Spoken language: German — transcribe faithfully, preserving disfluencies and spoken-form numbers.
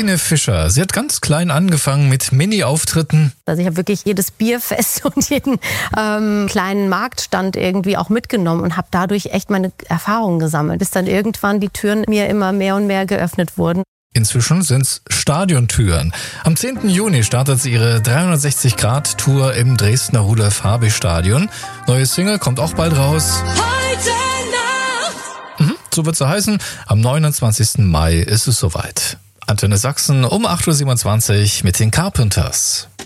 Helene Fischer. Sie hat ganz klein angefangen mit Mini-Auftritten. Also ich habe wirklich jedes Bierfest und jeden ähm, kleinen Marktstand irgendwie auch mitgenommen und habe dadurch echt meine Erfahrungen gesammelt, bis dann irgendwann die Türen mir immer mehr und mehr geöffnet wurden. Inzwischen sind's Stadiontüren. Am zehnten Juni startet sie ihre dreihundertsechzig Grad Tour im Dresdner Rudolf-Habich-Stadion. Neue Single kommt auch bald raus. Heute Nacht. Mhm, so wird's heißen. Am neunundzwanzigsten Mai ist es soweit. Antenne Sachsen um acht Uhr siebenundzwanzig mit den Carpenters.